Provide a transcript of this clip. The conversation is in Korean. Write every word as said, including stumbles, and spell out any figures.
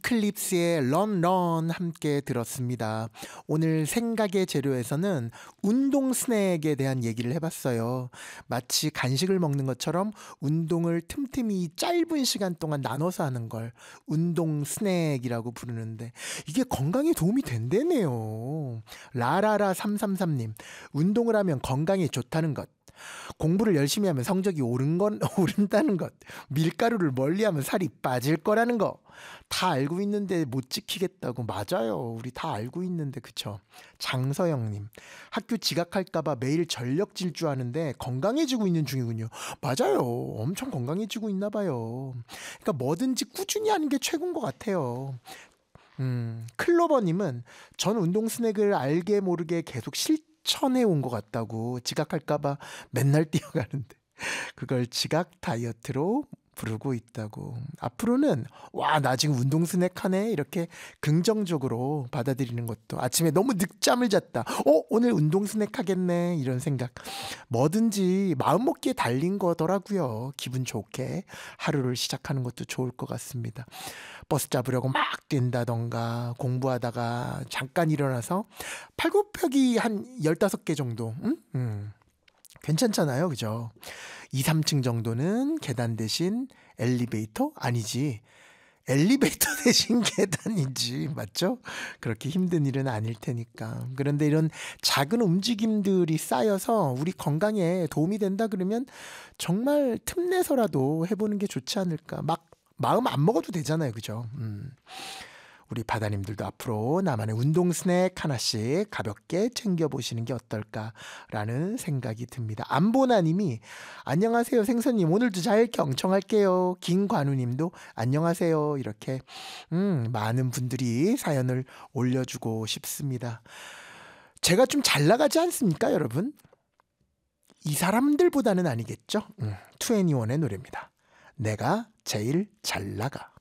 이클립스의 런 런 함께 들었습니다. 오늘 생각의 재료에서는 운동 스낵에 대한 얘기를 해봤어요. 마치 간식을 먹는 것처럼 운동을 틈틈이 짧은 시간 동안 나눠서 하는 걸 운동 스낵이라고 부르는데 이게 건강에 도움이 된다네요. 라라라 삼삼삼님, 운동을 하면 건강에 좋다는 것, 공부를 열심히 하면 성적이 오른 건 오른다는 것, 밀가루를 멀리하면 살이 빠질 거라는 거 다 알고 있는데 못 지키겠다고. 맞아요, 우리 다 알고 있는데. 그쵸? 장서영님, 학교 지각할까봐 매일 전력 질주하는데 건강해지고 있는 중이군요. 맞아요, 엄청 건강해지고 있나 봐요. 그러니까 뭐든지 꾸준히 하는 게 최고인 것 같아요. 음, 클로버님은 전 운동 스낵을 알게 모르게 계속 실천해 온 것 같다고. 지각할까봐 맨날 뛰어가는데 그걸 지각 다이어트로 부르고 있다고. 앞으로는 와, 나 지금 운동 스낵 하네 이렇게 긍정적으로 받아들이는 것도. 아침에 너무 늦잠을 잤다, 어 오늘 운동 스낵 하겠네, 이런 생각. 뭐든지 마음먹기에 달린 거더라고요. 기분 좋게 하루를 시작하는 것도 좋을 것 같습니다. 버스 잡으려고 막 뛴다던가, 공부하다가 잠깐 일어나서 팔굽혀펴기 한 열다섯 개 정도, 음? 음. 괜찮잖아요, 그죠? 이, 삼 층 정도는 계단 대신 엘리베이터? 아니지, 엘리베이터 대신 계단이지, 맞죠? 그렇게 힘든 일은 아닐 테니까. 그런데 이런 작은 움직임들이 쌓여서 우리 건강에 도움이 된다 그러면 정말 틈내서라도 해보는 게 좋지 않을까. 막 마음 안 먹어도 되잖아요, 그죠? 음. 우리 바다님들도 앞으로 나만의 운동 스낵 하나씩 가볍게 챙겨보시는 게 어떨까라는 생각이 듭니다. 안보나님이 안녕하세요 생선님, 오늘도 잘 경청할게요. 김관우님도 안녕하세요. 이렇게 음, 많은 분들이 사연을 올려주고 싶습니다. 제가 좀 잘 나가지 않습니까, 여러분? 이 사람들보다는 아니겠죠? 음, 투애니원의 노래입니다. 내가 제일 잘 나가.